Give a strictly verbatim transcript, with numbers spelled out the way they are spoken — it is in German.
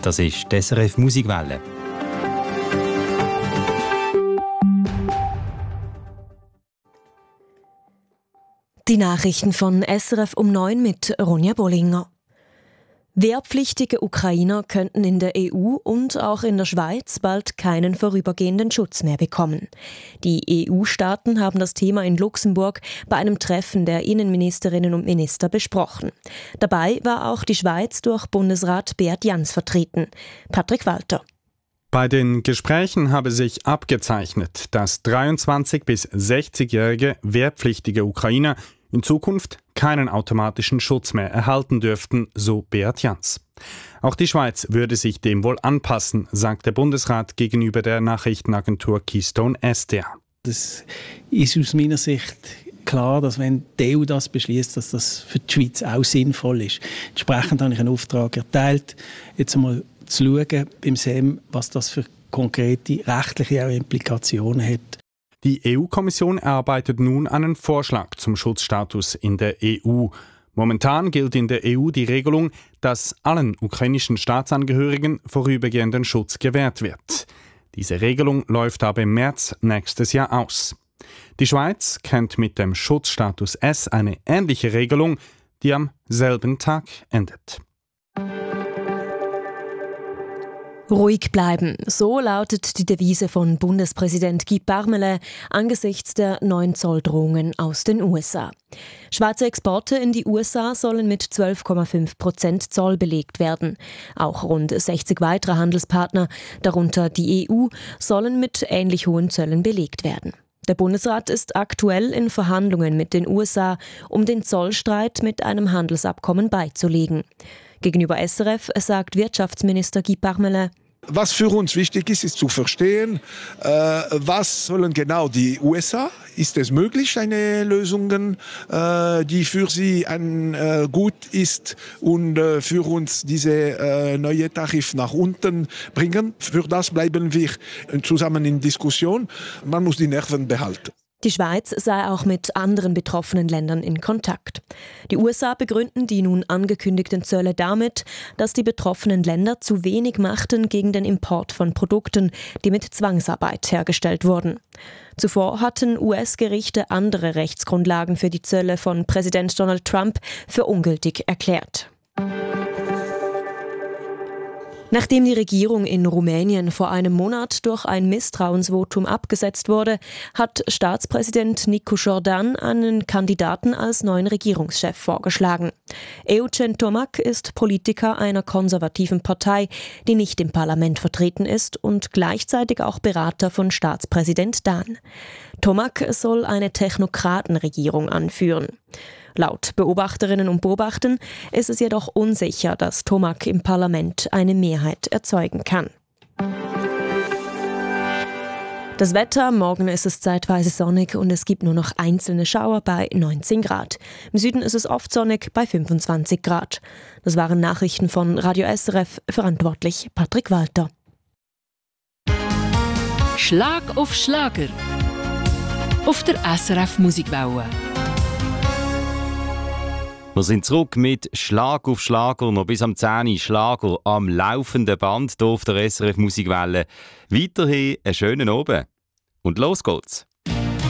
Das ist die S R F Musikwelle. Die Nachrichten von S R F um neun mit Ronja Bollinger. Wehrpflichtige Ukrainer könnten in der E U und auch in der Schweiz bald keinen vorübergehenden Schutz mehr bekommen. Die E U-Staaten haben das Thema in Luxemburg bei einem Treffen der Innenministerinnen und Minister besprochen. Dabei war auch die Schweiz durch Bundesrat Beat Jans vertreten. Patrick Walter. Bei den Gesprächen habe sich abgezeichnet, dass dreiundzwanzig- bis sechzigjährige wehrpflichtige Ukrainer in Zukunft keinen automatischen Schutz mehr erhalten dürften, so Beat Jans. Auch die Schweiz würde sich dem wohl anpassen, sagt der Bundesrat gegenüber der Nachrichtenagentur Keystone S D A. Das ist aus meiner Sicht klar, dass wenn die E U das beschließt, dass das für die Schweiz auch sinnvoll ist. Entsprechend habe ich einen Auftrag erteilt, jetzt einmal zu schauen beim S E M, was das für konkrete rechtliche Implikationen hat. Die E U-Kommission erarbeitet nun einen Vorschlag zum Schutzstatus in der E U. Momentan gilt in der E U die Regelung, dass allen ukrainischen Staatsangehörigen vorübergehenden Schutz gewährt wird. Diese Regelung läuft aber im März nächstes Jahr aus. Die Schweiz kennt mit dem Schutzstatus S eine ähnliche Regelung, die am selben Tag endet. Ruhig bleiben, so lautet die Devise von Bundespräsident Guy Parmelin angesichts der neuen Zolldrohungen aus den U S A. Schweizer Exporte in die U S A sollen mit zwölf Komma fünf Prozent Zoll belegt werden. Auch rund sechzig weitere Handelspartner, darunter die E U, sollen mit ähnlich hohen Zöllen belegt werden. Der Bundesrat ist aktuell in Verhandlungen mit den U S A, um den Zollstreit mit einem Handelsabkommen beizulegen. Gegenüber S R F sagt Wirtschaftsminister Guy Parmelin: Was für uns wichtig ist, ist zu verstehen, äh, was wollen genau die U S A? Ist es möglich, eine Lösung, äh, die für sie ein, äh, gut ist und äh, für uns diese äh, neue Tarif nach unten bringen? Für das bleiben wir zusammen in Diskussion. Man muss die Nerven behalten. Die Schweiz sei auch mit anderen betroffenen Ländern in Kontakt. Die U S A begründen die nun angekündigten Zölle damit, dass die betroffenen Länder zu wenig machten gegen den Import von Produkten, die mit Zwangsarbeit hergestellt wurden. Zuvor hatten U S-Gerichte andere Rechtsgrundlagen für die Zölle von Präsident Donald Trump für ungültig erklärt. Nachdem die Regierung in Rumänien vor einem Monat durch ein Misstrauensvotum abgesetzt wurde, hat Staatspräsident Nicu Jordan einen Kandidaten als neuen Regierungschef vorgeschlagen. Eugen Tomac ist Politiker einer konservativen Partei, die nicht im Parlament vertreten ist und gleichzeitig auch Berater von Staatspräsident Dahn. Tomac soll eine Technokratenregierung anführen. Laut Beobachterinnen und Beobachtern ist es jedoch unsicher, dass Tomac im Parlament eine Mehrheit erzeugen kann. Das Wetter: Morgen ist es zeitweise sonnig und es gibt nur noch einzelne Schauer bei neunzehn Grad. Im Süden ist es oft sonnig bei fünfundzwanzig Grad. Das waren Nachrichten von Radio S R F, verantwortlich Patrick Walter. Schlag auf Schlager auf der S R F Musikwelle. Wir sind zurück mit Schlag auf Schlager, noch bis am zehn Uhr Schlager am laufenden Band hier auf der S R F Musikwelle. Weiterhin einen schönen Abend. Und los geht's.